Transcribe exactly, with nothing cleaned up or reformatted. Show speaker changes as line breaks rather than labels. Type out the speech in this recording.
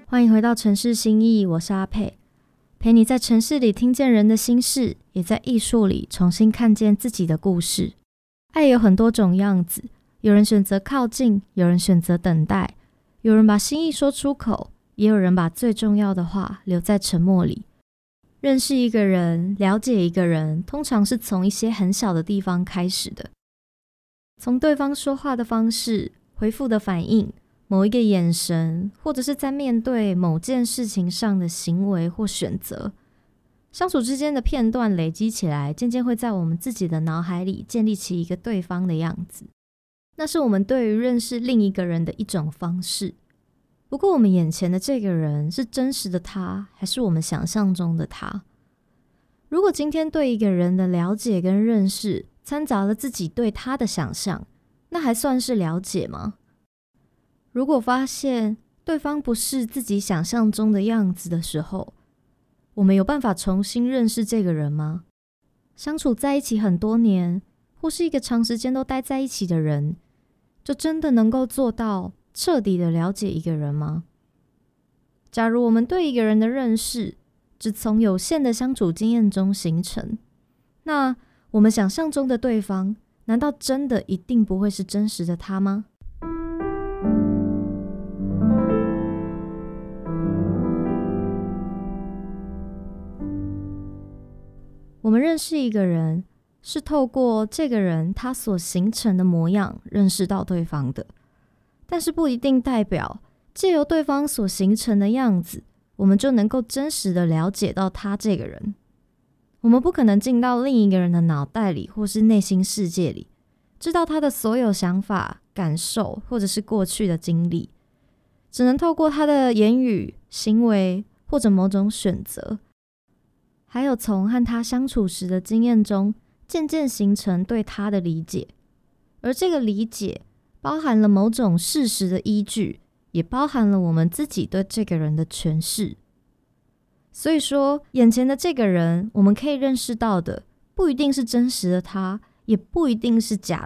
欢迎回到城市心意，我是阿佩，陪你在城市里听见人的心事，也在艺术里重新看见自己的故事。爱有很多种样子，有人选择靠近，有人选择等待，有人把心意说出口，也有人把最重要的话留在沉默里。认识一个人，了解一个人，通常是从一些很小的地方开始的，从对方说话的方式、回复的反应、某一个眼神，或者是在面对某件事情上的行为或选择，相处之间的片段累积起来，渐渐会在我们自己的脑海里建立起一个对方的样子。那是我们对于认识另一个人的一种方式。不过我们眼前的这个人是真实的他，还是我们想象中的他？如果今天对一个人的了解跟认识掺杂了自己对他的想象，那还算是了解吗？如果发现对方不是自己想象中的样子的时候，我们有办法重新认识这个人吗？相处在一起很多年，或是一个长时间都待在一起的人，就真的能够做到彻底的了解一个人吗？假如我们对一个人的认识只从有限的相处经验中形成，那我们想象中的对方，难道真的一定不会是真实的他吗？我们认识一个人，是透过这个人他所形成的模样认识到对方的，但是不一定代表藉由对方所形成的样子，我们就能够真实的了解到他这个人。我们不可能进到另一个人的脑袋里或是内心世界里，知道他的所有想法、感受或者是过去的经历，只能透过他的言语、行为或者某种选择，还有从和他相处时的经验中，渐渐形成对他的理解。而这个理解包含了某种事实的依据，也包含了我们自己对这个人的诠释。所以说，眼前的这个人，我们可以认识到的，不一定是真实的他，也不一定是假